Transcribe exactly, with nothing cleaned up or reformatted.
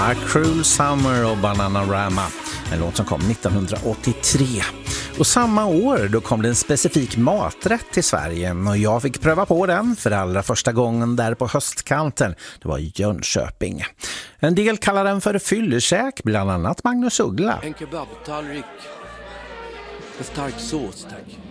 A Cruel Summer och Bananarama, en låt som kom nittonhundraåttiotre. Och samma år då kom det en specifik maträtt till Sverige och jag fick pröva på den för allra första gången där på höstkanten. Det var i Jönköping. En del kallar den för fyllekäk, bland annat Magnus Uggla. En kebabtallrik med stark sås, tack.